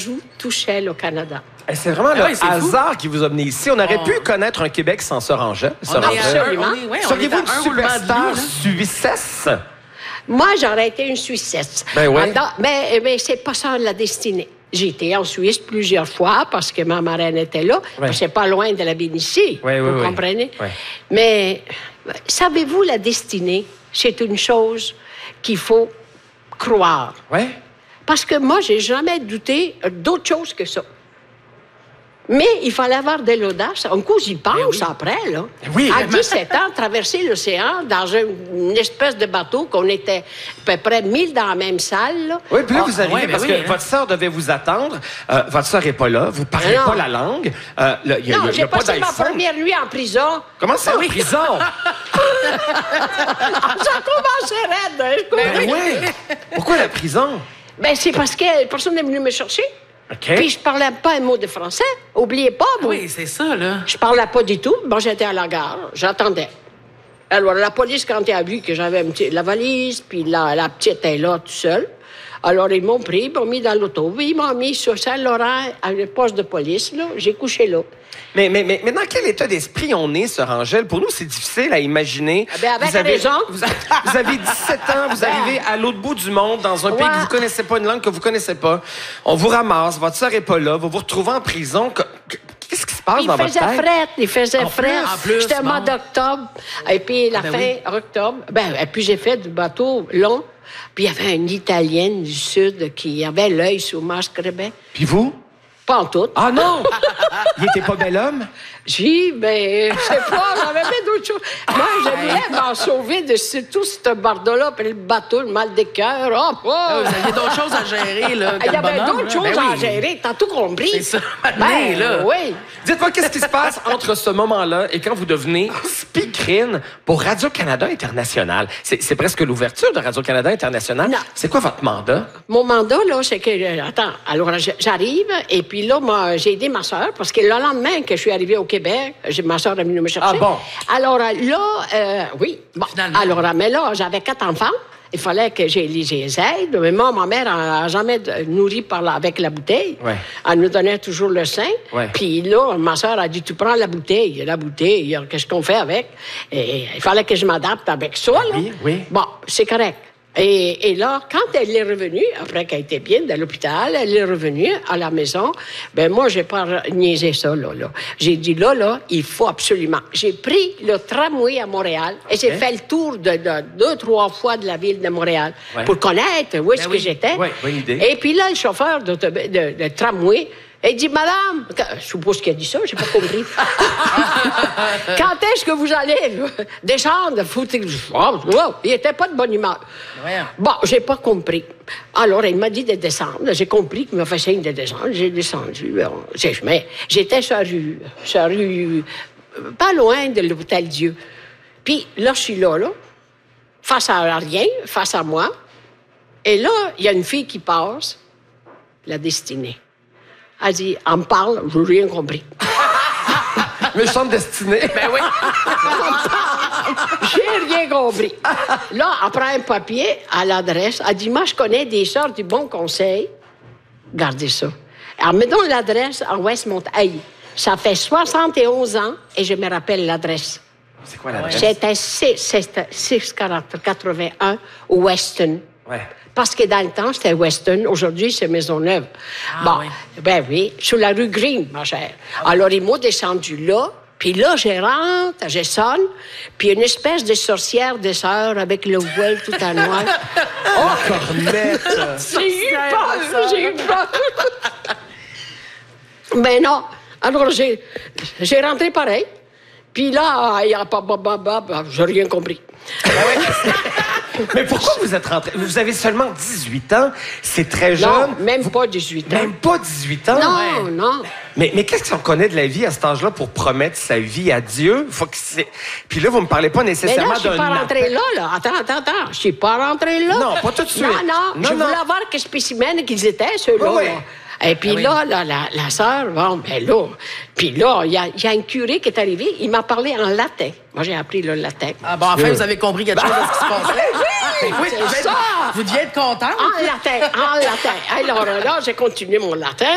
joue touchait le Canada. Et c'est vraiment le hasard qui vous a mené ici. On aurait pu connaître un Québec sans Sorangeais. Absolument. Seriez-vous une superstar suissesse? Moi, j'aurais été une Suissesse. Ben oui. Mais c'est pas ça la destinée. J'ai été en Suisse plusieurs fois parce que ma marraine était là. Ouais. C'est pas loin de la Vénitie, vous comprenez? Ouais. Mais savez-vous, la destinée, c'est une chose qu'il faut croire. Oui. Parce que moi, j'ai jamais douté d'autre chose que ça. Mais il fallait avoir de l'audace. Un coup, j'y pense après, là. Oui, à 17 ans, traverser l'océan dans une espèce de bateau qu'on était à peu près 1000 dans la même salle, là. Oui, puis là, vous arrivez parce que votre sœur devait vous attendre. Votre sœur n'est pas là. Vous ne parlez pas la langue. Non, j'ai passé ma première nuit en prison. Comment ça, en prison? Ça commençait raide. Oui. Pourquoi la prison? Ben, c'est parce que personne n'est venu me chercher. OK. Puis je parlais pas un mot de français. Oubliez pas, vous. Oui, c'est ça, là. Je parlais pas du tout. Bon, j'étais à la gare. J'attendais. Alors, la police, quand elle a vu que j'avais la valise, puis la petite est là, toute seule, alors ils m'ont pris, ils m'ont mis dans l'auto. Ils m'ont mis sur Saint-Laurent, à une poste de police, là. J'ai couché là. Mais dans quel état d'esprit on est, Sœur Angèle? Pour nous, c'est difficile à imaginer. Ben avec raison. Vous avez 17 ans, vous arrivez à l'autre bout du monde, dans un pays que vous connaissez pas, une langue que vous connaissez pas. On vous ramasse, votre sœur est pas là, vous vous retrouvez en prison. Qu'est-ce qui se passe dans votre tête? Il faisait frais. C'était le mois d'octobre. Et puis, fin octobre, et puis j'ai fait du bateau long. Puis il y avait une Italienne du Sud qui avait l'œil sur Mascrebet. Puis vous? Pas en tout. Ah non! Il était pas bel homme? Je sais pas, j'avais fait d'autres choses. Moi, je voulais m'en sauver de tout ce bardeau-là, puis le bateau, le mal de cœur. Vous aviez d'autres choses à gérer, là. Il y avait d'autres choses à gérer, t'as tout compris. C'est ça, là. Oui. Dites-moi, qu'est-ce qui se passe entre ce moment-là et quand vous devenez speakerine pour Radio-Canada International? C'est presque l'ouverture de Radio-Canada International. Non. C'est quoi votre mandat? Mon mandat, là, c'est que... Attends, alors j'arrive, et puis là, moi, j'ai aidé ma soeur, parce que le lendemain que je suis arrivée au Québec, ma soeur est venue me chercher. Ah bon? Alors là, oui. Bon, finalement. Alors, mais là, j'avais 4 enfants. Il fallait que j'ai les aide. Mais moi, ma mère n'a jamais nourri avec la bouteille. Ouais. Elle nous donnait toujours le sein. Ouais. Puis là, ma soeur a dit, tu prends la bouteille. La bouteille, qu'est-ce qu'on fait avec? Et il fallait que je m'adapte avec ça, là. Oui, oui. Bon, c'est correct. Et là, quand elle est revenue, après qu'elle était bien de l'hôpital, elle est revenue à la maison, moi, j'ai pas niaisé ça, là. J'ai dit, là, il faut absolument. J'ai pris le tramway à Montréal et j'ai fait le tour de 2-3 fois de la ville de Montréal pour connaître où est-ce que j'étais. Oui, bonne idée. Et puis là, le chauffeur de tramway, il dit, madame, je suppose qu'il a dit ça, j'ai pas compris. Quand est-ce que vous allez descendre? Il était pas de bonne humeur. Ouais. Bon, j'ai pas compris. Alors, il m'a dit de descendre. J'ai compris qu'il m'a fait signe de descendre. J'ai descendu. J'étais sur la rue, pas loin de l'Hôtel Dieu. Puis là, je suis là, face à rien, face à moi. Et là, il y a une fille qui passe, la destinée. Elle dit, elle me parle, je n'ai rien compris. Méchante destinée. Ben oui. J'ai rien compris. Là, elle prend un papier à l'adresse. Elle dit, moi, je connais des sortes du bon conseil. Gardez ça. Elle me donne l'adresse en Westmont. Hey, ça fait 71 ans et je me rappelle l'adresse. C'est quoi l'adresse? C'était 681 Weston. Ouais. Parce que dans le temps, c'était Weston. Aujourd'hui, c'est Maisonneuve. Oui, sur la rue Green, ma chère. Alors, ils m'ont descendu là. Puis là, je rentre, je sonne. Puis une espèce de sorcière de sœur avec le voile tout en noir. Cornette! J'ai eu peur. Ben non. Alors, j'ai rentré pareil. Puis là, j'ai rien compris. Mais pourquoi vous êtes rentré? Vous avez seulement 18 ans. C'est très jeune. Non, même pas 18 ans. Même pas 18 ans? Non. Mais qu'est-ce qu'on connaît de la vie à cet âge-là pour promettre sa vie à Dieu? Puis là, vous me parlez pas nécessairement d'un... Mais non, je suis pas rentrée là. Attends. Je suis pas rentrée là. Non, pas tout de suite. Non. Je voulais voir quel spécimen qu'ils étaient, ceux-là. Oui. Et puis là, la sœur, puis là, il y a un curé qui est arrivé, il m'a parlé en latin. Moi, j'ai appris le latin. Ah bon, enfin, vous avez compris quelque chose de ce qui se passait? Oui, c'est ça! Vous deviez être content. En latin. Alors là, j'ai continué mon latin.